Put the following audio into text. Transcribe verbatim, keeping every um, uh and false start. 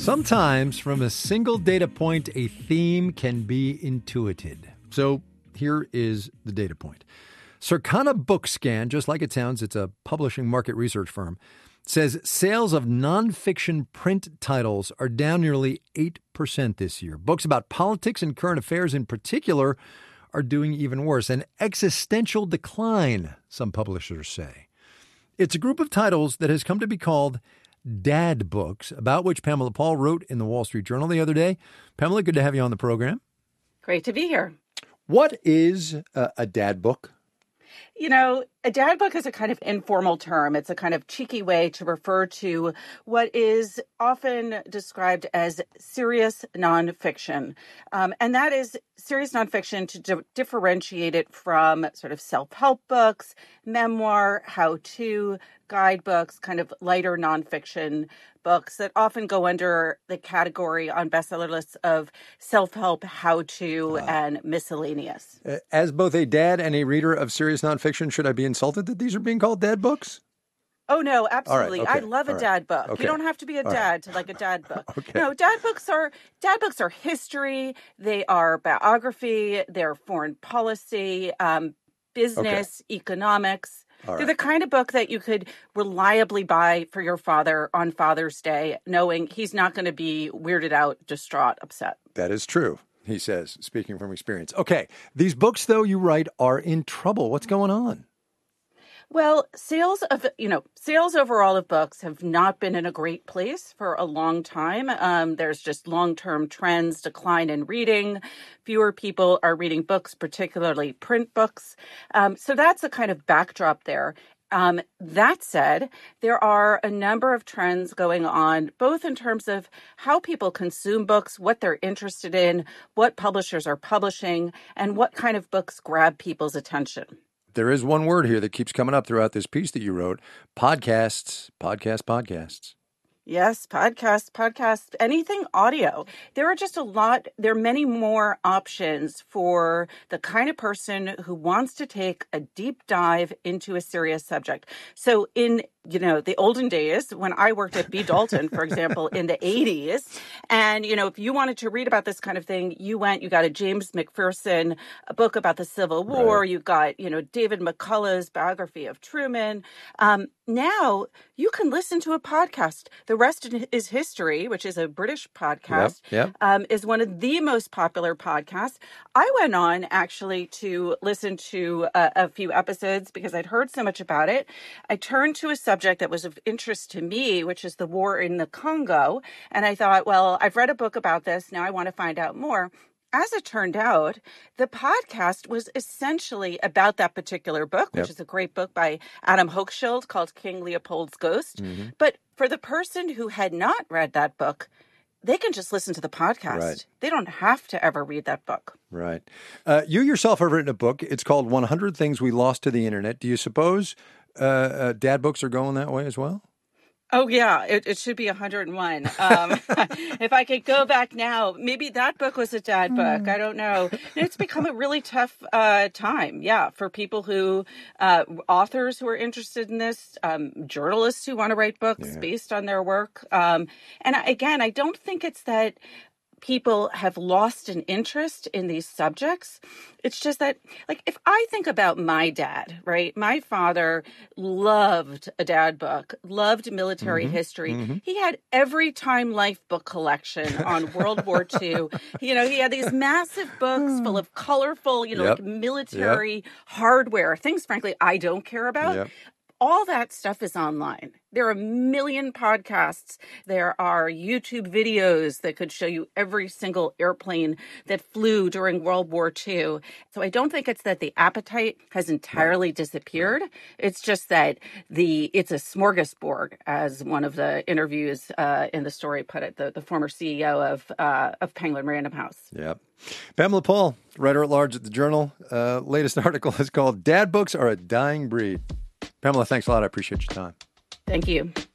Sometimes from a single data point, a theme can be intuited. So here is the data point. Circana BookScan, just like it sounds, it's a publishing market research firm, says sales of nonfiction print titles are down nearly eight percent this year. Books about politics and current affairs in particular are doing even worse. An existential decline, some publishers say. It's a group of titles that has come to be called dad books, about which Pamela Paul wrote in the Wall Street Journal the other day. Pamela, good to have you on the program. Great to be here. What is a, a dad book? You know, a dad book is a kind of informal term. It's a kind of cheeky way to refer to what is often described as serious nonfiction. Um, and that is serious nonfiction to di- differentiate it from sort of self-help books, memoir, how-to, guidebooks, kind of lighter nonfiction books that often go under the category on bestseller lists of self-help, how-to, uh, and miscellaneous. As both a dad and a reader of serious nonfiction, should I be insulted that these are being called dad books? Oh, no, absolutely. Right, okay. I love a All dad right. book. Okay. You don't have to be a All dad right. to like a dad book. Okay. No, dad books are dad books are history. They are biography. They're foreign policy, um, business, okay. economics. All They're right. the kind of book that you could reliably buy for your father on Father's Day, knowing he's not going to be weirded out, distraught, upset. That is true, he says, speaking from experience. Okay. These books, though, you write, are in trouble. What's going on? Well, sales of, you know, sales overall of books have not been in a great place for a long time. Um, there's just long-term trends, decline in reading. Fewer people are reading books, particularly print books. Um, so that's a kind of backdrop there. Um, that said, there are a number of trends going on, both in terms of how people consume books, what they're interested in, what publishers are publishing, and what kind of books grab people's attention. There is one word here that keeps coming up throughout this piece that you wrote: podcasts, podcasts, podcasts. Yes, podcasts, podcasts, anything audio. There are just a lot, there are many more options for the kind of person who wants to take a deep dive into a serious subject. So in, you know, the olden days, when I worked at B. Dalton, for example, in the eighties, and, you know, if you wanted to read about this kind of thing, you went, you got a James McPherson, a book about the Civil War, right. You got, you know, David McCullough's biography of Truman. Um, now you can listen to a podcast. The Rest is History, which is a British podcast, yep, yep. Um, is one of the most popular podcasts. I went on actually to listen to a, a few episodes because I'd heard so much about it. I turned to a subject that was of interest to me, which is the war in the Congo. And I thought, well, I've read a book about this. Now I want to find out more. As it turned out, the podcast was essentially about that particular book, which yep. is a great book by Adam Hochschild called King Leopold's Ghost. Mm-hmm. But for the person who had not read that book, they can just listen to the podcast. Right. They don't have to ever read that book. Right. Uh, you yourself have written a book. It's called one hundred Things We Lost to the Internet. Do you suppose uh, uh, dad books are going that way as well? Oh, yeah, it, it should be one hundred one. Um, if I could go back now, maybe that book was a dad book. I don't know. It's become a really tough uh, time, yeah, for people who, uh, authors who are interested in this, um, journalists who want to write books yeah. based on their work. Um, and again, I don't think it's that people have lost an interest in these subjects. It's just that, like, if I think about my dad, right? My father loved a dad book, loved military mm-hmm, history. Mm-hmm. He had every Time Life book collection on World War Two. You know, he had these massive books full of colorful, you know, yep. like military yep. hardware, things, frankly, I don't care about. Yep. All that stuff is online. There are a million podcasts. There are YouTube videos that could show you every single airplane that flew during World War Two. So I don't think it's that the appetite has entirely right. disappeared. Right. It's just that the it's a smorgasbord, as one of the interviews uh, in the story put it, the, the former C E O of uh, of Penguin Random House. Yep. Pamela Paul, writer-at-large at the Journal. Uh, latest article is called "Dad Books Are a Dying Breed." Pamela, thanks a lot. I appreciate your time. Thank you.